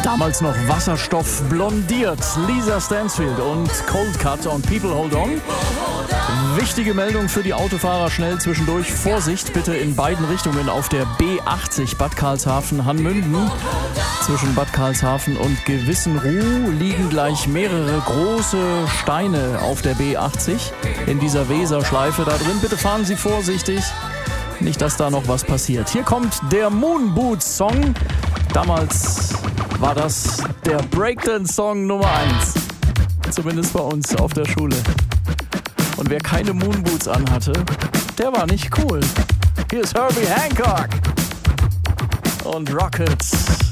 Damals noch Wasserstoff blondiert. Lisa Stansfield und Cold Cut und People Hold On. Wichtige Meldung für die Autofahrer schnell zwischendurch. Vorsicht bitte in beiden Richtungen auf der B80 Bad Karlshafen-Hanmünden. Zwischen Bad Karlshafen und Gewissenruh liegen gleich mehrere große Steine auf der B80 in dieser Weserschleife da drin. Bitte fahren Sie vorsichtig, nicht dass da noch was passiert. Hier kommt der Moonboots-Song. Damals war das der Breakdance-Song Nummer 1. Zumindest bei uns auf der Schule. Und wer keine Moonboots anhatte, der war nicht cool. Hier ist Herbie Hancock und Rockets.